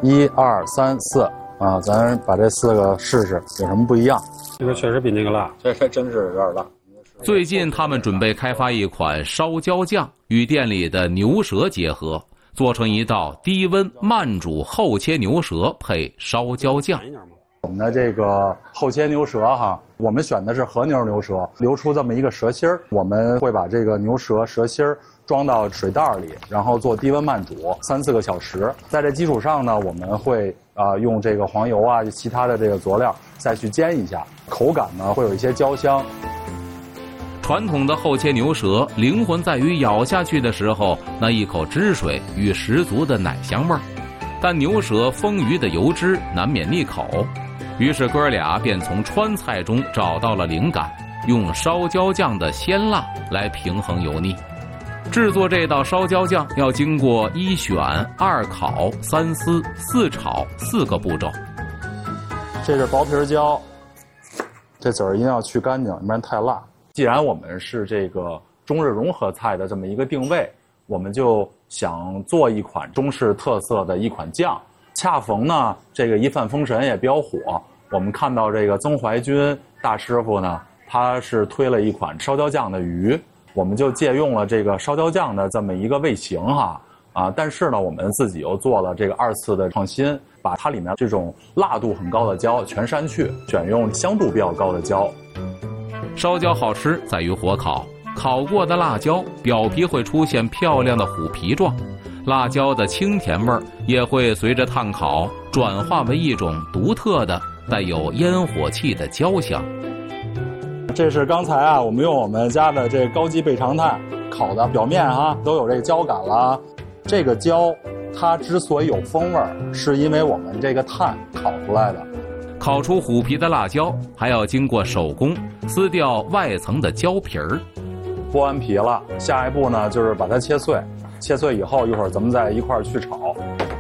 1、2、3、4啊，咱把这4个试试有什么不一样。 这个确实比那个辣， 这还真是有点辣。 最近他们准备开发一款烧焦酱，与店里的牛舌结合，做成一道低温慢煮厚切牛舌配烧焦酱。 我们的这个厚切牛舌哈，我们选的是和牛牛舌，留出这么一个舌心儿。我们会把这个牛舌舌心儿装到水袋里，然后做低温慢煮3、4个小时。在这基础上呢，我们会用这个黄油啊，其他的这个佐料再去煎一下，口感呢会有一些焦香。 传统的厚切牛舌灵魂在于咬下去的时候那一口汁水与十足的奶香味儿，但牛舌丰腴的油脂难免腻口。于是哥俩便从川菜中找到了灵感，用烧焦酱的鲜辣来平衡油腻。制作这道烧焦酱要经过1选、2烤、3丝、4炒4个步骤。 这是薄皮椒，这籽儿一定要去干净，要不然太辣。既然我们是这个中日融合菜的这么一个定位，我们就想做一款中式特色的一款酱。恰逢呢，这个一饭封神也比较火，我们看到这个曾怀军大师傅呢，他是推了一款烧焦酱的鱼，我们就借用了这个烧焦酱的这么一个味型哈但是呢，我们自己又做了这个2次的创新，把它里面这种辣度很高的椒全删去，选用香度比较高的椒。 烧焦好吃在于火烤，烤过的辣椒表皮会出现漂亮的虎皮状，辣椒的清甜味儿也会随着炭烤转化为一种独特的带有烟火气的焦香。 这是刚才我们用我们家的这高级倍长炭烤的，表面都有这个焦感了。这个焦它之所以有风味儿，是因为我们这个炭烤出来的。 烤出虎皮的辣椒还要经过手工撕掉外层的焦皮儿。 剥完皮了，下一步呢就是把它切碎。切碎以后，一会儿咱们再一块儿去炒。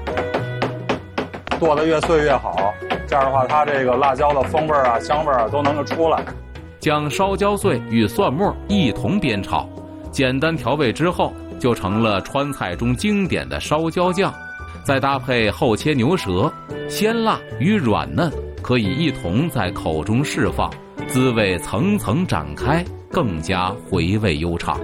剁得越碎越好，这样的话，它这个辣椒的风味啊、香味啊都能够出来。 将烧焦碎与蒜末一同煸炒，简单调味之后，就成了川菜中经典的烧焦酱。再搭配厚切牛舌，鲜辣与软嫩可以一同在口中释放，滋味层层展开，更加回味悠长。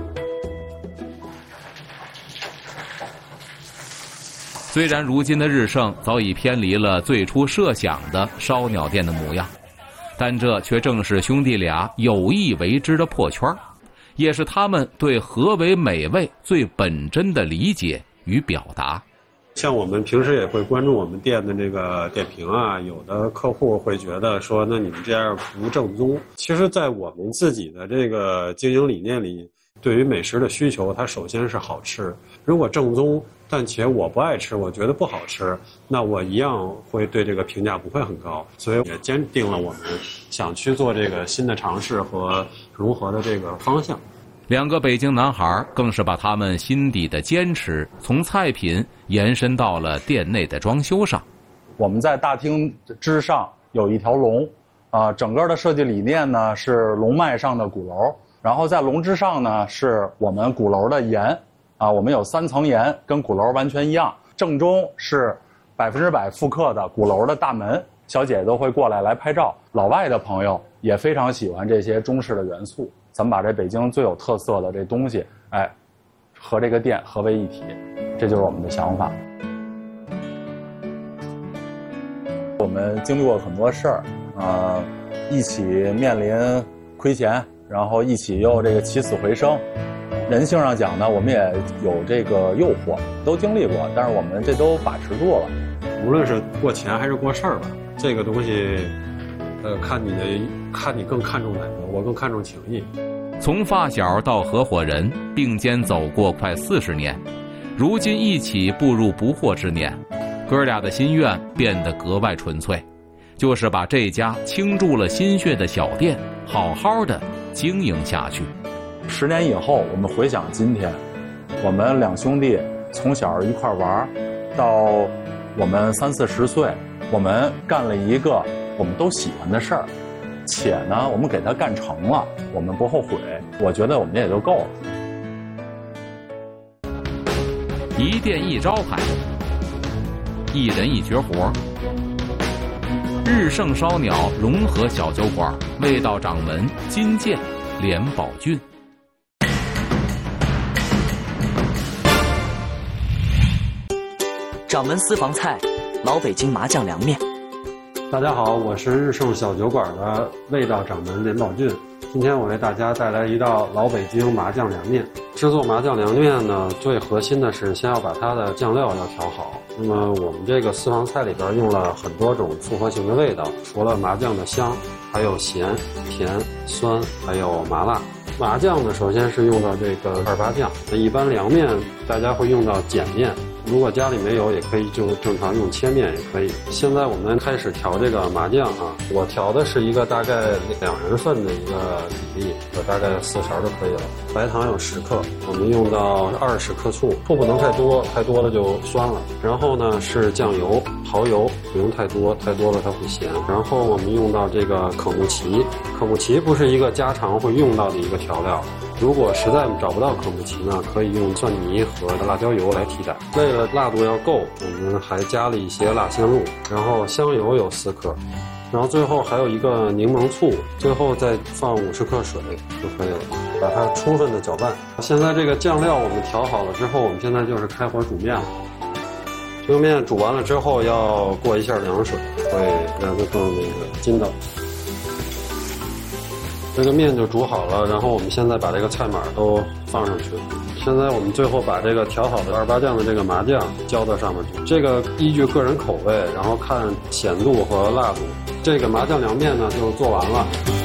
虽然如今的日盛早已偏离了最初设想的烧鸟店的模样，但这却正是兄弟俩有意为之的破圈，也是他们对何为美味最本真的理解与表达。 像我们平时也会关注我们店的这个点评啊，有的客户会觉得说，那你们这样不正宗。其实在我们自己的这个经营理念里，对于美食的需求，它首先是好吃。如果正宗，但且我不爱吃，我觉得不好吃，那我一样会对这个评价不会很高。所以也坚定了我们想去做这个新的尝试和融合的这个方向。 两个北京男孩更是把他们心底的坚持从菜品延伸到了店内的装修上。 我们在大厅之上有一条龙，整个的设计理念呢是龙脉上的鼓楼，然后在龙之上呢是我们鼓楼的檐，我们有3层檐，跟鼓楼完全一样。正中是100%复刻的鼓楼的大门，小姐姐都会过来拍照。老外的朋友也非常喜欢这些中式的元素。咱们把这北京最有特色的这东西，和这个店合为一体，这就是我们的想法。我们经历过很多事儿，一起面临亏钱，然后一起又这个起死回生。人性上讲呢，我们也有这个诱惑，都经历过，但是我们这都把持住了。 无论是过钱还是过事儿吧，这个东西，看你更看重哪个，我更看重情谊。 从发小到合伙人，并肩走过快40年，如今一起步入不惑之年，哥俩的心愿变得格外纯粹，就是把这家倾注了心血的小店好好的经营下去。 10年以后，我们回想今天，我们2兄弟从小一块玩，到我们30、40岁，我们干了一个我们都喜欢的事儿，且呢，我们给它干成了，我们不后悔。我觉得我们也就够了。 一店一招牌， 一人一绝活。日盛烧鸟融合小酒馆，味道掌门金健、连宝俊。 掌门私房菜，老北京麻酱凉面。 大家好，我是日盛小酒馆的味道掌门连宝俊。今天我为大家带来一道老北京麻酱凉面。制作麻酱凉面呢，最核心的是先要把它的酱料要调好。那么我们这个私房菜里边用了很多种复合型的味道，除了麻酱的香，还有咸、甜、酸，还有麻辣。麻酱呢，首先是用到这个二八酱。一般凉面大家会用到碱面，如果家里没有，也可以就正常用切面也可以。现在我们开始调这个麻酱啊，我调的是一个大概2人份的一个比例，我大概4勺就可以了。白糖有10克，我们用到20克醋，醋不能太多，太多了就酸了。然后呢是酱油、蚝油，不用太多，太多了它会咸。然后我们用到这个可木奇，可木奇不是一个家常会用到的一个调料。如果实在找不到可木奇呢，可以用蒜泥和辣椒油来替代。为了辣度要够，我们还加了一些辣鲜露，然后香油有4克，然后最后还有一个柠檬醋，最后再放50克水就可以了，把它充分的搅拌。现在这个酱料我们调好了之后，我们现在就是开火煮面了。这个面煮完了之后要过一下凉水，会让它更那个筋道。这个面就煮好了，然后我们现在把这个菜码都放上去。现在我们最后把这个调好的二八酱的这个麻酱浇到上面去。这个依据个人口味，然后看咸度和辣度。这个麻酱凉面呢就做完了。